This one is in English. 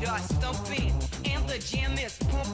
feet are stumping, and the jam is pumping.